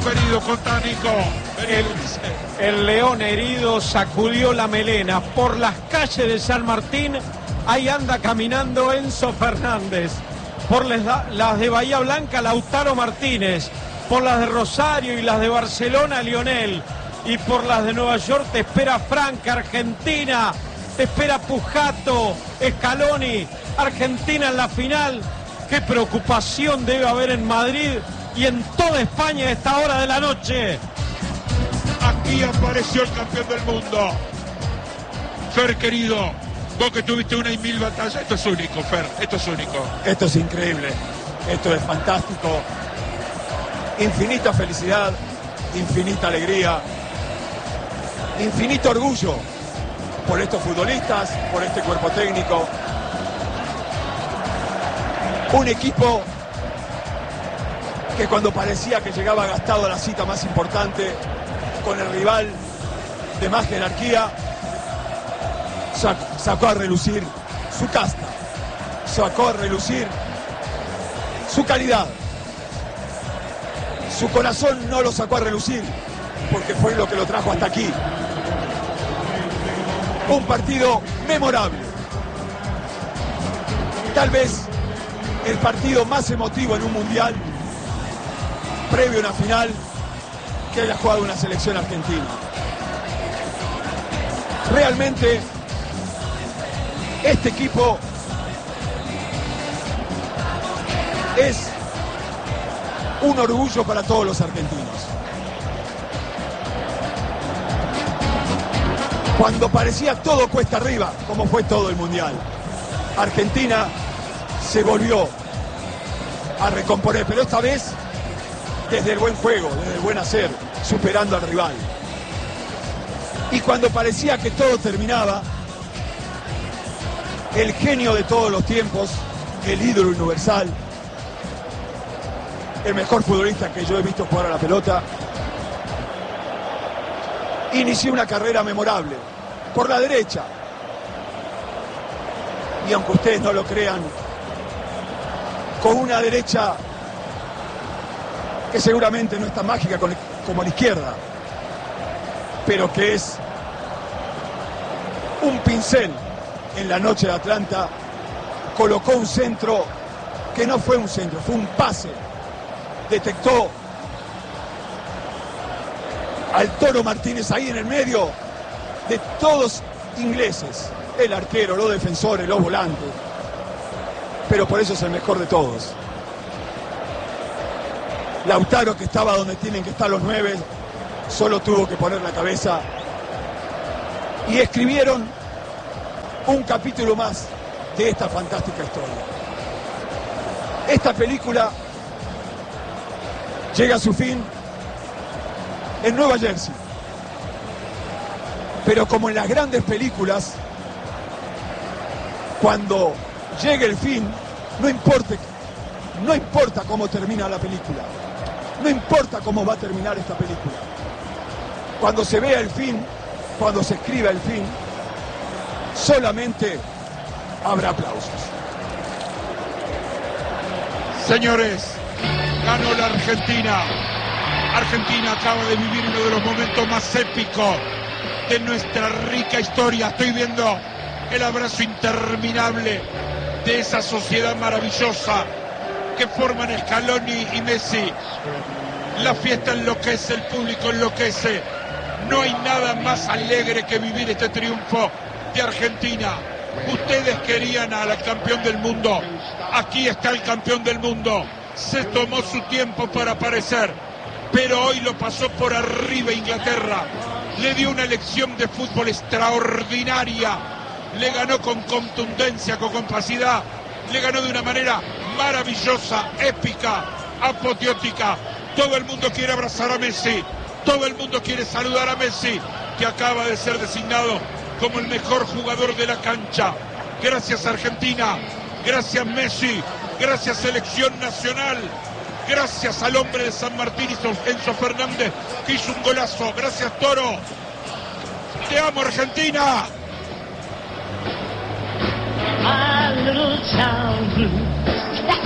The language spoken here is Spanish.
Loco herido, contá, Nico. El león herido sacudió la melena. Por las calles de San Martín, ahí anda caminando Enzo Fernández. Por las de Bahía Blanca, Lautaro Martínez. Por las de Rosario y las de Barcelona, Lionel. Y por las de Nueva York te espera Franca, Argentina. Te espera Pujato, Scaloni. Argentina en la final. Qué preocupación debe haber en Madrid y en toda España a esta hora de la noche. Aquí apareció el campeón del mundo. Fer, querido, vos que tuviste una y mil batallas, esto es único, Fer, esto es único. Esto es increíble, esto es fantástico. Infinita felicidad, infinita alegría, infinito orgullo por estos futbolistas, por este cuerpo técnico. Un equipo que cuando parecía que llegaba gastado a la cita más importante, con el rival de más jerarquía, sacó a relucir su casta, sacó a relucir su calidad. Su corazón no lo sacó a relucir, porque fue lo que lo trajo hasta aquí. Un partido memorable. Tal vez el partido más emotivo en un mundial, previo a una final, que haya jugado una selección argentina. Realmente, este equipo es un orgullo para todos los argentinos. Cuando parecía todo cuesta arriba, como fue todo el mundial, Argentina se volvió a recomponer, pero esta vez desde el buen juego, desde el buen hacer, superando al rival. Y cuando parecía que todo terminaba, el genio de todos los tiempos, el ídolo universal, el mejor futbolista que yo he visto jugar a la pelota, inició una carrera memorable, por la derecha. Y aunque ustedes no lo crean, con una derecha que seguramente no es tan mágica como la izquierda, pero que es un pincel en la noche de Atlanta, colocó un centro que no fue un centro, fue un pase. Detectó al Toro Martínez ahí en el medio de todos ingleses, el arquero, los defensores, los volantes, pero por eso es el mejor de todos. Lautaro, que estaba donde tienen que estar los 9, solo tuvo que poner la cabeza y escribieron un capítulo más de esta fantástica historia. Esta película llega a su fin en Nueva Jersey, pero como en las grandes películas, cuando llegue el fin, no importa cómo termina la película. No importa cómo va a terminar esta película. Cuando se vea el fin, cuando se escriba el fin, solamente habrá aplausos. Señores, ganó la Argentina. Argentina acaba de vivir uno de los momentos más épicos de nuestra rica historia. Estoy viendo el abrazo interminable de esa sociedad maravillosa que forman Scaloni y Messi. La fiesta enloquece, el público enloquece. No hay nada más alegre que vivir este triunfo de Argentina. Ustedes querían al campeón del mundo. Aquí está el campeón del mundo. Se tomó su tiempo para aparecer, pero hoy lo pasó por arriba Inglaterra. Le dio una lección de fútbol extraordinaria. Le ganó con contundencia, con capacidad. Le ganó de una manera maravillosa, épica, apoteótica. Todo el mundo quiere abrazar a Messi. Todo el mundo quiere saludar a Messi, que acaba de ser designado como el mejor jugador de la cancha. Gracias Argentina, gracias Messi, gracias Selección Nacional, gracias al hombre de San Martín, Enzo Fernández, que hizo un golazo. Gracias Toro. Te amo Argentina. My little town blue.